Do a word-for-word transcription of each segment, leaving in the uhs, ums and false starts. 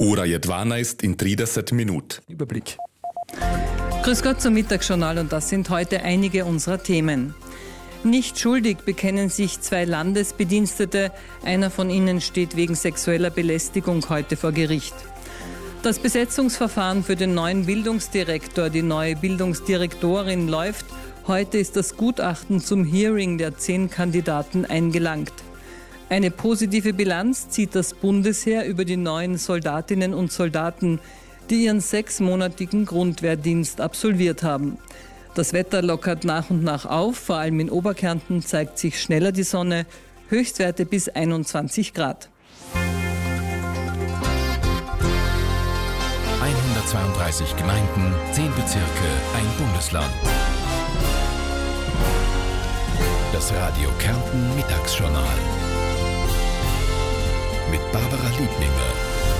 Ura je dvanaest in trideset minut. Überblick. Grüß Gott zum Mittagsjournal und das sind heute einige unserer Themen. Nicht schuldig bekennen sich zwei Landesbedienstete. Einer von ihnen steht wegen sexueller Belästigung heute vor Gericht. Das Besetzungsverfahren für den neuen Bildungsdirektor, die neue Bildungsdirektorin läuft. Heute ist das Gutachten zum Hearing der zehn Kandidaten eingelangt. Eine positive Bilanz zieht das Bundesheer über die neuen Soldatinnen und Soldaten, die ihren sechsmonatigen Grundwehrdienst absolviert haben. Das Wetter lockert nach und nach auf, vor allem in Oberkärnten zeigt sich schneller die Sonne, Höchstwerte bis einundzwanzig Grad. hundertzweiunddreißig Gemeinden, zehn Bezirke, ein Bundesland. Das Radio Kärnten Mittagsjournal mit Barbara Liebninger.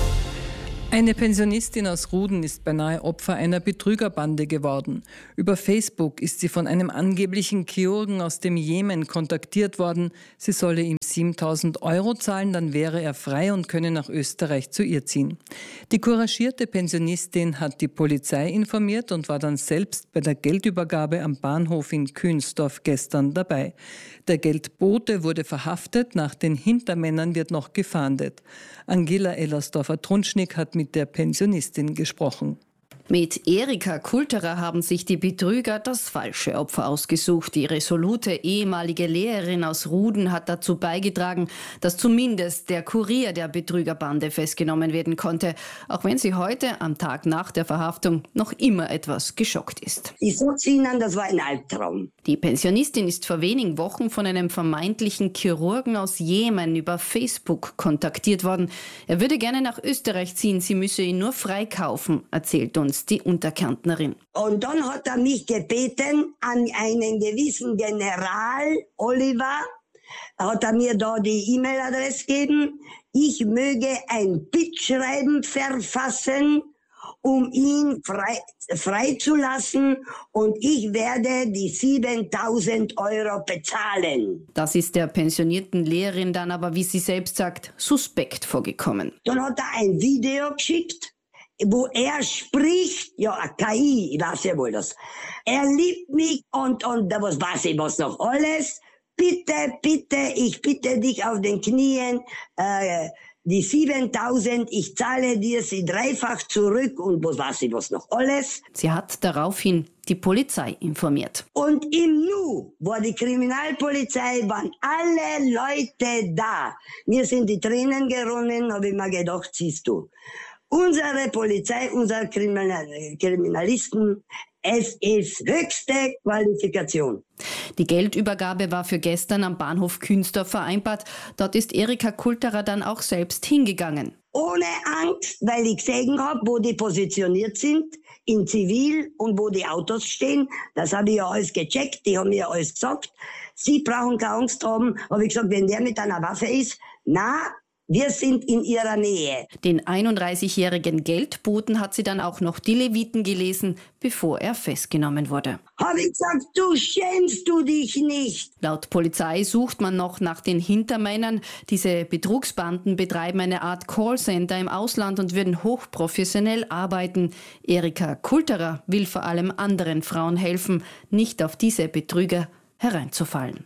Eine Pensionistin aus Ruden ist beinahe Opfer einer Betrügerbande geworden. Über Facebook ist sie von einem angeblichen Chirurgen aus dem Jemen kontaktiert worden. Sie solle ihm siebentausend Euro zahlen, dann wäre er frei und könne nach Österreich zu ihr ziehen. Die couragierte Pensionistin hat die Polizei informiert und war dann selbst bei der Geldübergabe am Bahnhof in Künsdorf gestern dabei. Der Geldbote wurde verhaftet, nach den Hintermännern wird noch gefahndet. Angela Ellersdorfer-Trunschnick hat mit der Pensionistin gesprochen. Mit Erika Kulterer haben sich die Betrüger das falsche Opfer ausgesucht. Die resolute ehemalige Lehrerin aus Ruden hat dazu beigetragen, dass zumindest der Kurier der Betrügerbande festgenommen werden konnte, auch wenn sie heute, am Tag nach der Verhaftung, noch immer etwas geschockt ist. Ich sag's Ihnen, das war ein Albtraum. Die Pensionistin ist vor wenigen Wochen von einem vermeintlichen Chirurgen aus Jemen über Facebook kontaktiert worden. Er würde gerne nach Österreich ziehen, sie müsse ihn nur freikaufen, erzählt uns die Unterkärntnerin. Und dann hat er mich gebeten, an einen gewissen General Oliver, hat er mir da die E-Mail-Adresse gegeben, ich möge ein Bittschreiben verfassen, um ihn frei, freizulassen und ich werde die siebentausend Euro bezahlen. Das ist der pensionierten Lehrerin dann aber, wie sie selbst sagt, suspekt vorgekommen. Dann hat er ein Video geschickt, wo er spricht, ja, K I, ich weiß ja wohl das. Er liebt mich und, und, was weiß ich was noch alles. Bitte, bitte, ich bitte dich auf den Knien, äh, die siebentausend, ich zahle dir sie dreifach zurück und was weiß ich was noch alles. Sie hat daraufhin die Polizei informiert. Und im Nu war die Kriminalpolizei, waren alle Leute da. Mir sind die Tränen geronnen, habe ich mir gedacht, siehst du. Unsere Polizei, unsere Kriminal- Kriminalisten, es ist höchste Qualifikation. Die Geldübergabe war für gestern am Bahnhof Künsdorf vereinbart. Dort ist Erika Kulterer dann auch selbst hingegangen. Ohne Angst, weil ich gesehen habe, wo die positioniert sind, in Zivil und wo die Autos stehen. Das habe ich ja alles gecheckt, die haben mir alles gesagt. Sie brauchen keine Angst haben, habe ich gesagt, wenn der mit einer Waffe ist, na, wir sind in ihrer Nähe. Den einunddreißigjährigen Geldboten hat sie dann auch noch die Leviten gelesen, bevor er festgenommen wurde. Habe ich gesagt, du schämst du dich nicht. Laut Polizei sucht man noch nach den Hintermännern. Diese Betrugsbanden betreiben eine Art Callcenter im Ausland und würden hochprofessionell arbeiten. Erika Kulterer will vor allem anderen Frauen helfen, nicht auf diese Betrüger hereinzufallen.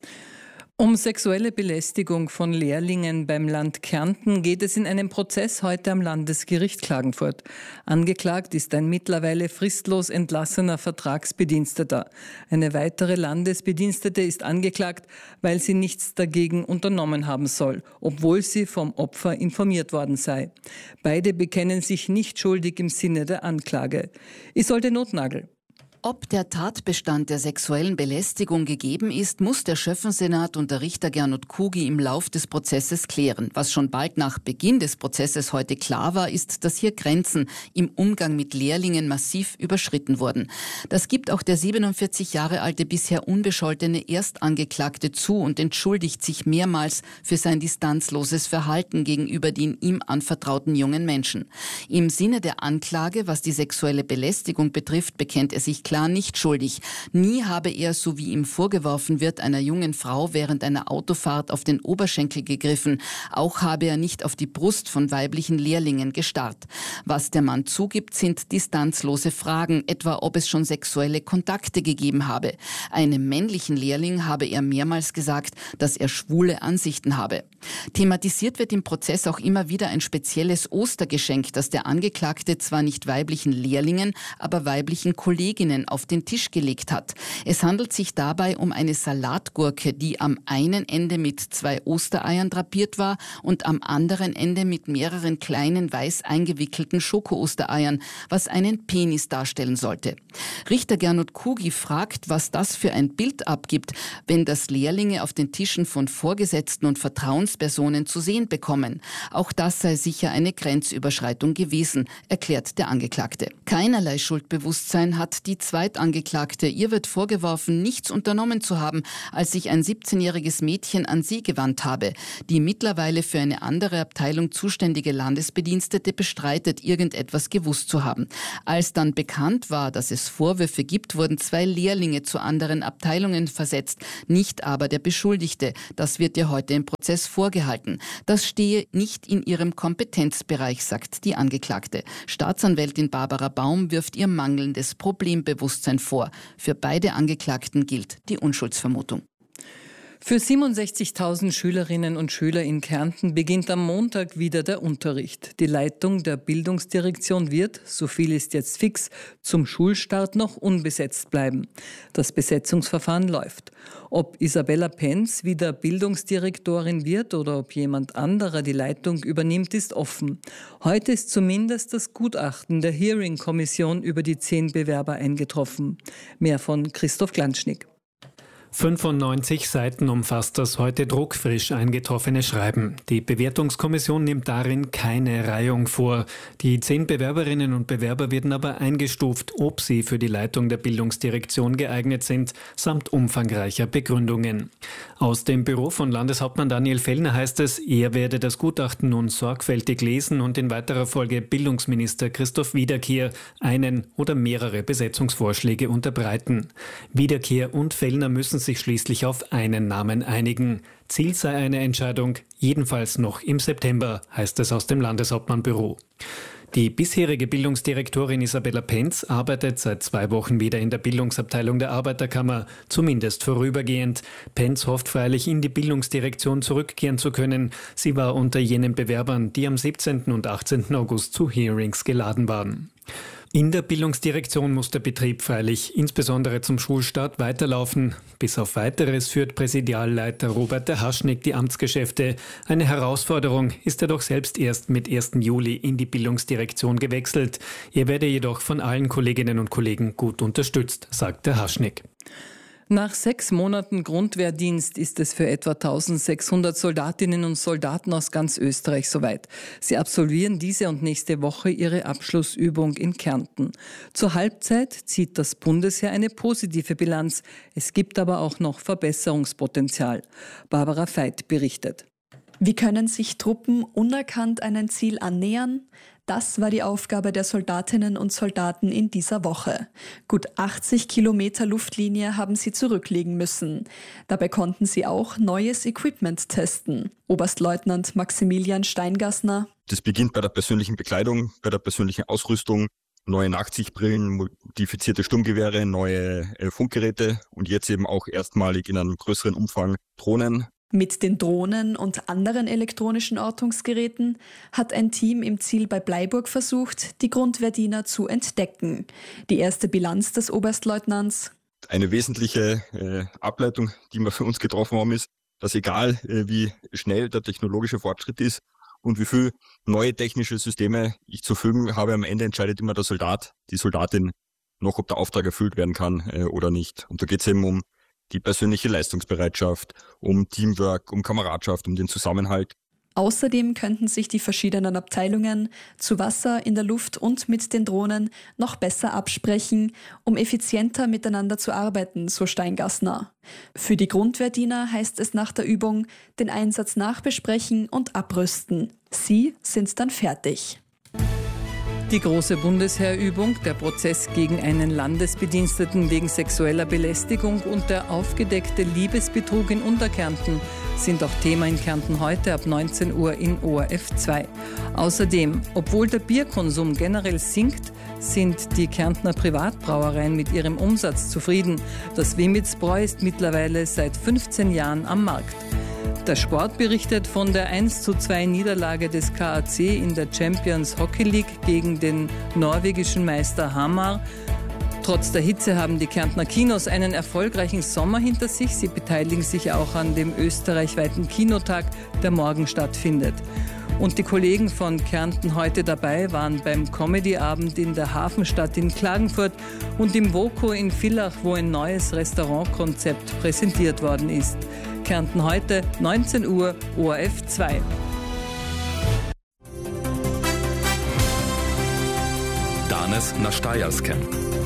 Um sexuelle Belästigung von Lehrlingen beim Land Kärnten geht es in einem Prozess heute am Landesgericht Klagenfurt. Angeklagt ist ein mittlerweile fristlos entlassener Vertragsbediensteter. Eine weitere Landesbedienstete ist angeklagt, weil sie nichts dagegen unternommen haben soll, obwohl sie vom Opfer informiert worden sei. Beide bekennen sich nicht schuldig im Sinne der Anklage. Isolde Notnagel. Ob der Tatbestand der sexuellen Belästigung gegeben ist, muss der Schöffensenat und der Richter Gernot Kugi im Lauf des Prozesses klären. Was schon bald nach Beginn des Prozesses heute klar war, ist, dass hier Grenzen im Umgang mit Lehrlingen massiv überschritten wurden. Das gibt auch der siebenundvierzig Jahre alte bisher unbescholtene Erstangeklagte zu und entschuldigt sich mehrmals für sein distanzloses Verhalten gegenüber den ihm anvertrauten jungen Menschen. Im Sinne der Anklage, was die sexuelle Belästigung betrifft, bekennt er sich klar klar nicht schuldig. Nie habe er, so wie ihm vorgeworfen wird, einer jungen Frau während einer Autofahrt auf den Oberschenkel gegriffen. Auch habe er nicht auf die Brust von weiblichen Lehrlingen gestarrt. Was der Mann zugibt, sind distanzlose Fragen, etwa ob es schon sexuelle Kontakte gegeben habe. Einem männlichen Lehrling habe er mehrmals gesagt, dass er schwule Ansichten habe. Thematisiert wird im Prozess auch immer wieder ein spezielles Ostergeschenk, das der Angeklagte zwar nicht weiblichen Lehrlingen, aber weiblichen Kolleginnen auf den Tisch gelegt hat. Es handelt sich dabei um eine Salatgurke, die am einen Ende mit zwei Ostereiern drapiert war und am anderen Ende mit mehreren kleinen weiß eingewickelten Schoko-Ostereiern, was einen Penis darstellen sollte. Richter Gernot Kugi fragt, was das für ein Bild abgibt, wenn das Lehrlinge auf den Tischen von Vorgesetzten und Vertrauenspersonen zu sehen bekommen. Auch das sei sicher eine Grenzüberschreitung gewesen, erklärt der Angeklagte. Keinerlei Schuldbewusstsein hat die Zweitangeklagte. Ihr wird vorgeworfen, nichts unternommen zu haben, als sich ein siebzehnjähriges Mädchen an sie gewandt habe. Die mittlerweile für eine andere Abteilung zuständige Landesbedienstete bestreitet, irgendetwas gewusst zu haben. Als dann bekannt war, dass es Vorwürfe gibt, wurden zwei Lehrlinge zu anderen Abteilungen versetzt, nicht aber der Beschuldigte. Das wird ihr heute im Prozess vorgehalten. Das stehe nicht in ihrem Kompetenzbereich, sagt die Angeklagte. Staatsanwältin Barbara Baum wirft ihr mangelndes Problembewusstsein vor. Für beide Angeklagten gilt die Unschuldsvermutung. Für siebenundsechzigtausend Schülerinnen und Schüler in Kärnten beginnt am Montag wieder der Unterricht. Die Leitung der Bildungsdirektion wird, so viel ist jetzt fix, zum Schulstart noch unbesetzt bleiben. Das Besetzungsverfahren läuft. Ob Isabella Penz wieder Bildungsdirektorin wird oder ob jemand anderer die Leitung übernimmt, ist offen. Heute ist zumindest das Gutachten der Hearing-Kommission über die zehn Bewerber eingetroffen. Mehr von Christoph Glanschnick. fünfundneunzig Seiten umfasst das heute druckfrisch eingetroffene Schreiben. Die Bewertungskommission nimmt darin keine Reihung vor. Die zehn Bewerberinnen und Bewerber werden aber eingestuft, ob sie für die Leitung der Bildungsdirektion geeignet sind, samt umfangreicher Begründungen. Aus dem Büro von Landeshauptmann Daniel Fellner heißt es, er werde das Gutachten nun sorgfältig lesen und in weiterer Folge Bildungsminister Christoph Wiederkehr einen oder mehrere Besetzungsvorschläge unterbreiten. Wiederkehr und Fellner müssen sich schließlich auf einen Namen einigen. Ziel sei eine Entscheidung, jedenfalls noch im September, heißt es aus dem Landeshauptmannbüro. Die bisherige Bildungsdirektorin Isabella Penz arbeitet seit zwei Wochen wieder in der Bildungsabteilung der Arbeiterkammer, zumindest vorübergehend. Penz hofft freilich, in die Bildungsdirektion zurückkehren zu können. Sie war unter jenen Bewerbern, die am siebzehnten und achtzehnten August zu Hearings geladen waren. In der Bildungsdirektion muss der Betrieb freilich insbesondere zum Schulstart weiterlaufen. Bis auf Weiteres führt Präsidialleiter Robert de Haschnick die Amtsgeschäfte. Eine Herausforderung ist er doch selbst erst mit ersten Juli in die Bildungsdirektion gewechselt. Er werde jedoch von allen Kolleginnen und Kollegen gut unterstützt, sagt der Haschnick. Nach sechs Monaten Grundwehrdienst ist es für etwa eintausendsechshundert Soldatinnen und Soldaten aus ganz Österreich soweit. Sie absolvieren diese und nächste Woche ihre Abschlussübung in Kärnten. Zur Halbzeit zieht das Bundesheer eine positive Bilanz. Es gibt aber auch noch Verbesserungspotenzial. Barbara Veit berichtet. Wie können sich Truppen unerkannt einem Ziel annähern? Das war die Aufgabe der Soldatinnen und Soldaten in dieser Woche. Gut achtzig Kilometer Luftlinie haben sie zurücklegen müssen. Dabei konnten sie auch neues Equipment testen. Oberstleutnant Maximilian Steingassner. Das beginnt bei der persönlichen Bekleidung, bei der persönlichen Ausrüstung, neue Nachtsichtbrillen, modifizierte Sturmgewehre, neue Funkgeräte und jetzt eben auch erstmalig in einem größeren Umfang Drohnen. Mit den Drohnen und anderen elektronischen Ortungsgeräten hat ein Team im Ziel bei Bleiburg versucht, die Grundwehrdiener zu entdecken. Die erste Bilanz des Oberstleutnants. Eine wesentliche äh, Ableitung, die wir für uns getroffen haben, ist, dass egal äh, wie schnell der technologische Fortschritt ist und wie viel neue technische Systeme ich zu fügen habe, am Ende entscheidet immer der Soldat, die Soldatin noch, ob der Auftrag erfüllt werden kann äh, oder nicht. Und da geht es eben um die persönliche Leistungsbereitschaft, um Teamwork, um Kameradschaft, um den Zusammenhalt. Außerdem könnten sich die verschiedenen Abteilungen zu Wasser, in der Luft und mit den Drohnen noch besser absprechen, um effizienter miteinander zu arbeiten, so Steingassner. Für die Grundwehrdiener heißt es nach der Übung, den Einsatz nachbesprechen und abrüsten. Sie sind dann fertig. Die große Bundesheerübung, der Prozess gegen einen Landesbediensteten wegen sexueller Belästigung und der aufgedeckte Liebesbetrug in Unterkärnten sind auch Thema in Kärnten heute ab neunzehn Uhr in O R F zwei. Außerdem, obwohl der Bierkonsum generell sinkt, sind die Kärntner Privatbrauereien mit ihrem Umsatz zufrieden. Das Wimitzbräu ist mittlerweile seit fünfzehn Jahren am Markt. Der Sport berichtet von der eins zu zwei Niederlage des K A C in der Champions Hockey League gegen den norwegischen Meister Hamar. Trotz der Hitze haben die Kärntner Kinos einen erfolgreichen Sommer hinter sich. Sie beteiligen sich auch an dem österreichweiten Kinotag, der morgen stattfindet. Und die Kollegen von Kärnten heute dabei waren beim Comedy-Abend in der Hafenstadt in Klagenfurt und im Voco in Villach, wo ein neues Restaurantkonzept präsentiert worden ist. Kärnten heute, neunzehn Uhr, O R F zwei. Danes na Štajerskem.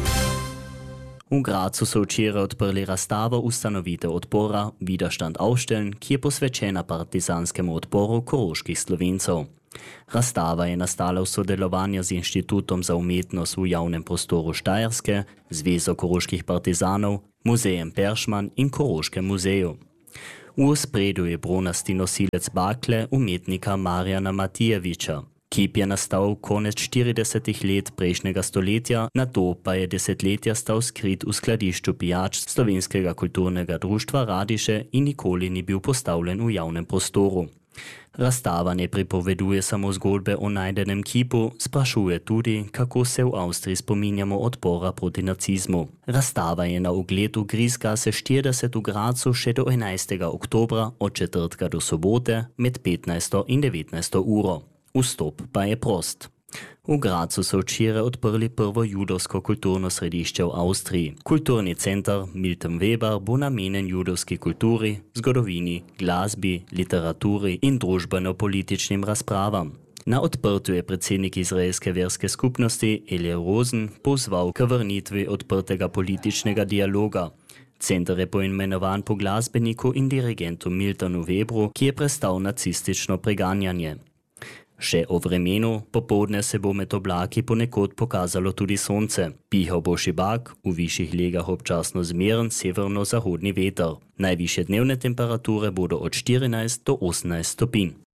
U Grazu so včeraj odprli razstavo ustanovite odbora Widerstand aufstellen, ki je posvečena partizanskemu odporu koroških Slovencev. Razstava je nastala v sodelovanju z Inštitutom za umetnost v javnem prostoru Štajerske, Zvezo koroških partizanov, Muzejem Peršman in Koroškem muzeju. V ospredju je bronasti nosilec bakle umetnika Marjana Matijeviča. Kip je nastal konec štiridesetih let prejšnjega stoletja, nato pa je desetletja stal skrit v skladišču pijač Slovenskega kulturnega društva Radiše in nikoli ni bil postavljen v javnem prostoru. Razstava ne pripoveduje samo zgodbe o najdenem kipu, sprašuje tudi, kako se v Avstriji spominjamo odpora proti nacizmu. Razstava je na ogled v Griesgasse štirideset v Grazu še do enajstega oktobra od četrtka do sobote med petnajsto in devetnajsto uro. Vstop pa je prost. V Grazu so včeraj odprli prvo judovsko kulturno središče v Avstriji. Kulturni center Milton Weber bo namenjen judovski kulturi, zgodovini, glasbi, literaturi in družbeno-političnim razpravam. Na odprtju je predsednik izraelske verske skupnosti Elie Rosen pozval k vrnitvi odprtega političnega dialoga. Center je poimenovan po glasbeniku in dirigentu Miltonu Weberu, ki je prestal nacistično preganjanje. Še o vremenu, popoldne se bo med oblaki ponekod pokazalo tudi sonce. Pihal bo šibak, v višjih legah občasno zmeren severno-zahodni veter. Najvišje dnevne temperature bodo od štirinajst do osemnajst stopinj.